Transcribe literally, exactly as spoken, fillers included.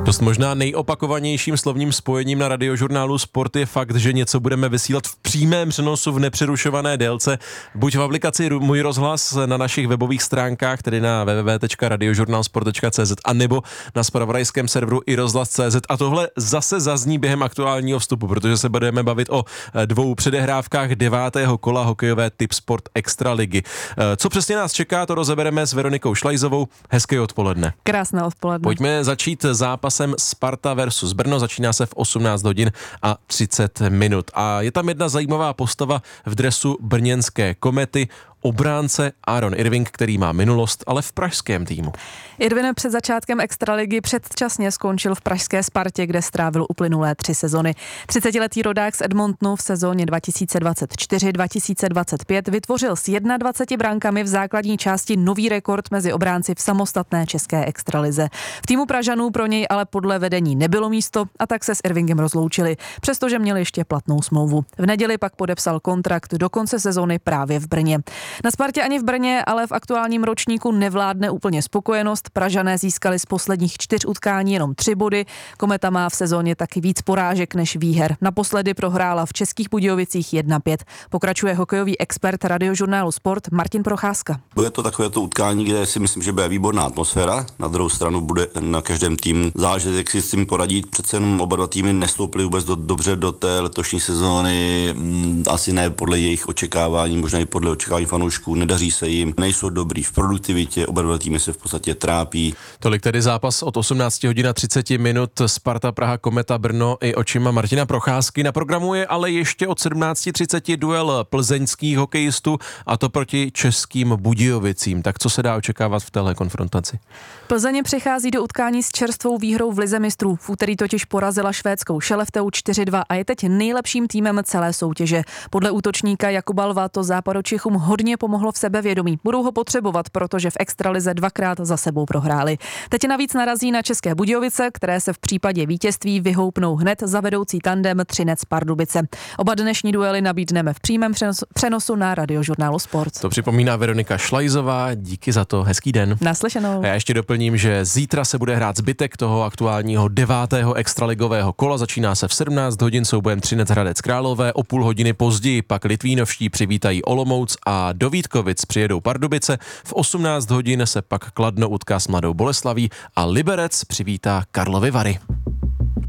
Dost možná nejopakovanějším slovním spojením na Radiožurnálu Sport je fakt, že něco budeme vysílat v přímém přenosu v nepřerušované délce, buď v aplikaci Můj rozhlas na našich webových stránkách, tedy na w w w tečka radiožurnálsport tečka c z, anebo na zpravodajském serveru i rozhlas tečka c z. A tohle zase zazní během aktuálního vstupu, protože se budeme bavit o dvou předehrávkách devátého kola hokejové Tipsport Extraligy. Co přesně nás čeká, to rozebereme s Veronikou Šlajzovou. Hezké odpoledne. Krásné odpoledne. Pojďme začít zápasem Sparta versus Brno. Začíná se v osmnáct hodin a třicet minut. A je tam jedna zajímavá postava v dresu brněnské Komety, obránce Aaron Irving, který má minulost, ale v pražském týmu. Irving před začátkem extraligy předčasně skončil v pražské Spartě, kde strávil uplynulé tři sezony. třicetiletý rodák z Edmontonu v sezóně dva tisíce dvacet čtyři dva tisíce dvacet pět vytvořil s dvaceti jednou brankami v základní části nový rekord mezi obránci v samostatné české extralize. V týmu Pražanů pro něj ale podle vedení nebylo místo a tak se s Irvingem rozloučili, přestože měl ještě platnou smlouvu. V neděli pak podepsal kontrakt do konce sezony právě v Brně. Na Spartě ani v Brně, ale v aktuálním ročníku nevládne úplně spokojenost. Pražané získali z posledních čtyř utkání jenom tři body. Kometa má v sezóně taky víc porážek než výher. Naposledy prohrála v Českých Budějovicích jedna pět. Pokračuje hokejový expert Radiožurnálu Sport Martin Procházka. Bude to takové to utkání, kde si myslím, že bude výborná atmosféra. Na druhou stranu bude na každém týmu záležet, jak si s tím poradit. Přece jenom oba dva týmy nestoupily vůbec do, dobře do té letošní sezóny. Asi ne podle jejich očekávání, možná i podle očekávání fanoušků. Nedaří se jim, nejsou dobrý v produktivitě, oba dva týmy se v podstatě trápí. Tolik tedy zápas od osmnáct hodin a třicet minut Sparta Praha Kometa Brno i očima Martina Procházky. Na programu je ale ještě od sedmnáct třicet duel plzeňských hokejistů, a to proti českým Budějovicím. Tak co se dá očekávat v téhle konfrontaci? Plzeň přichází do utkání s čerstvou výhrou v lize mistrů. V úterý totiž porazila švédskou Skellefteå čtyři dva a je teď nejlepším týmem celé soutěže. Podle útočníka Jakuba Lva to Západočechům hodně pomohlo v sebevědomí. Budou ho potřebovat, protože v extralize dvakrát za sebou prohráli. Teď navíc narazí na české Budějovice, které se v případě vítězství vyhoupnou hned za vedoucí tandem Třinec Pardubice. Oba dnešní duely nabídneme v přímém přenosu na Radiožurnálu Sport. To připomíná Veronika Šlajzová. Díky za to, hezký den. Naslyšenou. A já ještě doplním, že zítra se bude hrát zbytek toho aktuálního devátého extraligového kola. Začíná se v sedmnáct hodin soubojem Třinec Hradec Králové. O půl hodiny později pak Litvínovští přivítají Olomouc a do Vítkovic přijedou Pardubice. V osmnáct hodin se pak Kladno utká s Mladou Boleslaví a Liberec přivítá Karlovy Vary.